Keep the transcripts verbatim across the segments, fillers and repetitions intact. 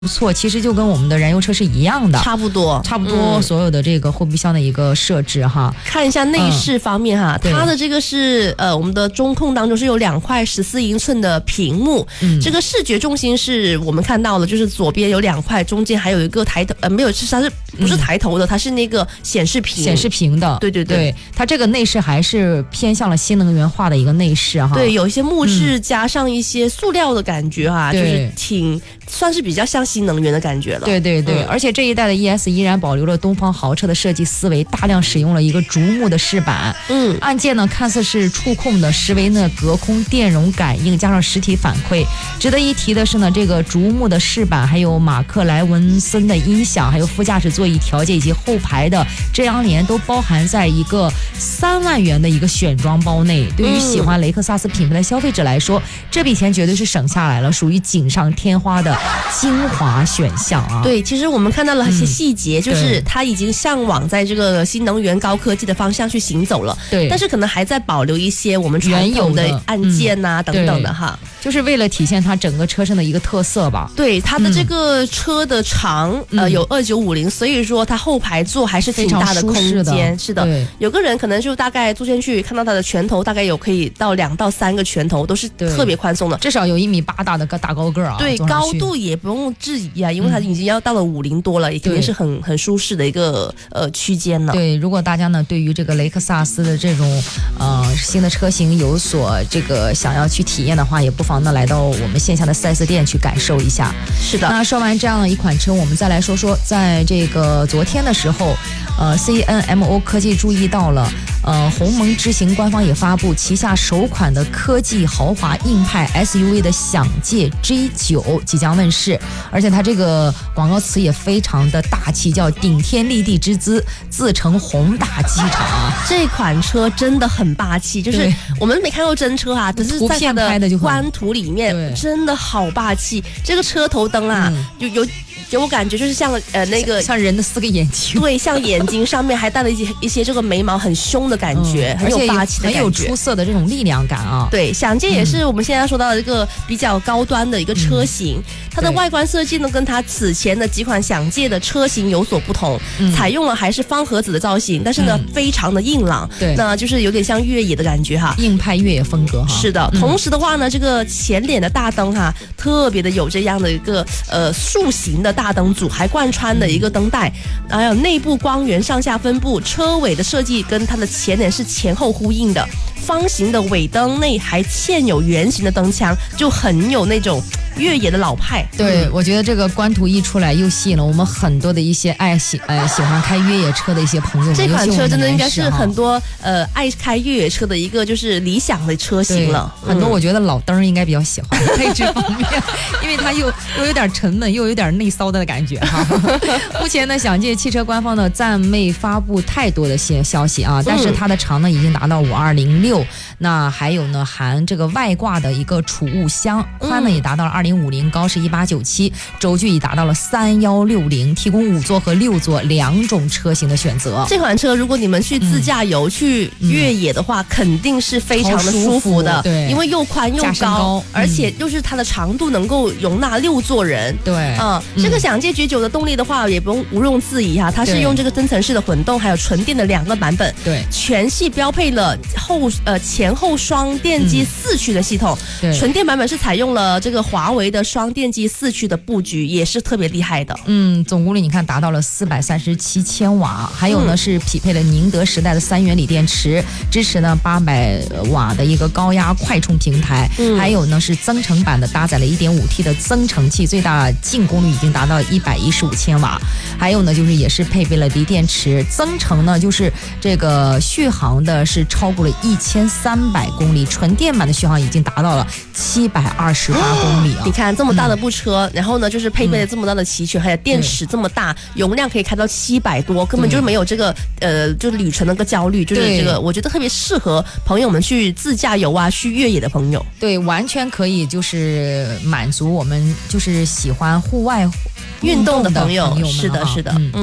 不错，其实就跟我们的燃油车是一样的， 差不多， 差不多所有的这个后备箱的一个设置哈。 看一下内饰方面哈， 嗯、 它的这个是呃我们的中控当中是有两块十四英寸的屏幕，嗯、这个视觉重心是我们看到了，就是左边有两块，中间还有一个抬头，呃没有，是它是不是抬头的？嗯、它是那个显示屏， 显示屏的， 对对 对, 对，它这个内饰还是偏向了新能源化的一个内饰哈。 对，有一些木质加上一些塑料的感觉哈，嗯、就是挺算是比较像新能源的感觉了。 对对对，嗯、而且这一代的 E S 依然保留了东方豪车的设计思维，大量使用了一个竹木的饰板。嗯，按键呢看似是触控的，实为呢隔空电容感应加上实体反馈。值得一提的是呢，这个竹木的饰板，还有马克莱文森的音响，还有副驾驶座椅调节以及后排的遮阳帘都包含在一个三万元的一个选装包内。对于喜欢雷克萨斯品牌的消费者来说，这笔钱绝对是省下来了，属于锦上添花的精华选项啊。 对，其实我们看到了一些细节，嗯、就是它已经向往在这个新能源高科技的方向去行走了。对，但是可能还在保留一些我们传统的按键呐、啊、等等的哈， 就是为了体现它整个车身的一个特色吧。 对，它的这个车的长、嗯、呃有二九五零，所以说它后排座还是挺大的空间。是的，有个人可能就大概坐进去看到它的拳头大概有可以到两到三个拳头，都是特别宽松的， 至少有一米八大的个大高个啊。 对，高度也不用质疑啊，因为它已经要到了五零多了，也肯定是很很舒适的一个呃区间了。 对，如果大家呢对于这个雷克萨斯的这种呃新的车型有所这个想要去体验的话，也不妨呢来到我们线下的 四 S 店去感受一下。 是的。 那说完这样一款车，我们再来说说，在这个昨天的时候，呃 C N M O 科技注意到了。呃，鸿蒙之行官方也发布旗下首款的科技豪华硬派 S U V 的享界 G 九 即将问世，而且它这个广告词也非常的大气，叫顶天立地之姿，自成宏大机场。 这款车真的很霸气，就是我们没看过真车啊，只是在它的官图里面真的好霸气。这个车头灯啊，嗯、有有。给我感觉就是像呃那个像人的四个眼睛， 对，像眼睛上面还带了一些一些这个眉毛很凶的感觉，嗯、很有霸气的感觉， 很有出色的这种力量感啊。 对，享界也是我们现在说到的这个比较高端的一个车型，嗯、它的外观设计呢跟它此前的几款享界的车型有所不同，嗯、采用了还是方盒子的造型，但是呢、嗯、非常的硬朗，对，那就是有点像越野的感觉哈， 硬派越野风格哈。 是的，嗯、同时的话呢，这个前脸的大灯哈，特别的有这样的一个呃竖形的大灯组，还贯穿的一个灯带，还有内部光源上下分布，车尾的设计跟它的前脸是前后呼应的，方形的尾灯内还嵌有圆形的灯腔，就很有那种越野的老派。 对，嗯、我觉得这个官图一出来，又吸引了我们很多的一些爱喜呃喜欢开越野车的一些朋友们。 这款车真的应该是很多呃爱开越野车的一个就是理想的车型了。 很多我觉得老灯应该比较喜欢配置方面，因为它又又有点沉闷，又有点内骚的感觉哈。目前呢，享界汽车官方呢暂未发布太多的些消息啊，但是它的长呢已经达到五二零六，那还有呢含这个外挂的一个储物箱，宽呢也达到了二零五零，高是一八九七，轴距已达到了三一六零，提供五座和六座两种车型的选择。 这款车如果你们去自驾游、嗯、去越野的话，肯定是非常的舒服的， 对， 因为又宽又 高, 高、嗯、而且就是它的长度能够容纳六座人。 对， 啊、嗯，这个享界 G 九 的动力的话也不用毋庸置疑哈，它是用这个增程式的混动还有纯电的两个版本。 对， 全系标配了后呃前后双电机四驱的系统。嗯、纯电版本是采用了这个华为的双电机四驱的布局，也是特别厉害的。 嗯，总功率你看达到了四百三十七千瓦，还有呢、嗯、是匹配了宁德时代的三元锂电池，支持呢八百瓦的一个高压快充平台，嗯、还有呢是增程版的搭载了 一点五 T 的增程器，最大净功率已经达到一百一十五千瓦。还有呢就是也是配备了锂电池，增程呢就是这个续航的是超过了一千三百公里，纯电版的续航已经达到了七百二十八公里啊！ 你看这么大的部车，嗯、然后呢就是配备了这么大的齐全，嗯、还有电池这么大，容量可以开到七百多，根本就是没有这个呃就是旅程那个焦虑，就是这个我觉得特别适合朋友们去自驾游啊，去越野的朋友。 对，完全可以就是满足我们就是喜欢户外运动的朋友。 朋友是的，是的，嗯。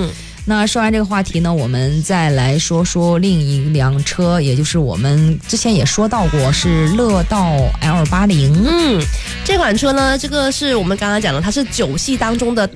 那说完这个话题呢，我们再来说说另一辆车，也就是我们之前也说到过，是乐道 L 八十。 嗯，这款车呢，这个是我们刚刚讲的，它是九系当中的